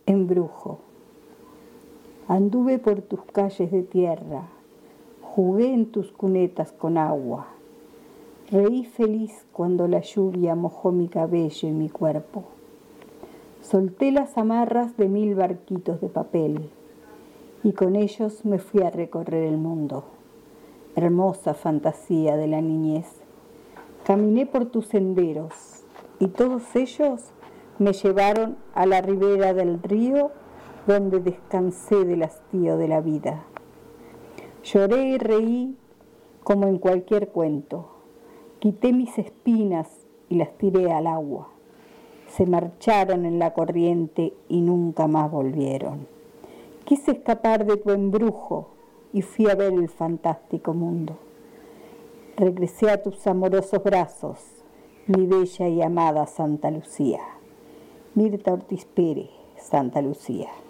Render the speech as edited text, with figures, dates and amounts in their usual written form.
Embrujo. Anduve por tus calles de tierra, jugué en tus cunetas con agua, reí feliz cuando la lluvia mojó mi cabello y mi cuerpo. Solté las amarras de 1000 barquitos de papel y con ellos me fui a recorrer el mundo. Hermosa fantasía de la niñez. Caminé por tus senderos y todos ellos me llevaron a la ribera del río donde descansé del hastío de la vida. Lloré y reí como en cualquier cuento. Quité mis espinas y las tiré al agua. Se marcharon en la corriente y nunca más volvieron. Quise escapar de tu embrujo y fui a ver el fantástico mundo. Regresé a tus amorosos brazos, mi bella y amada Santa Lucía. Mirta Ortiz Pérez, Santa Lucía.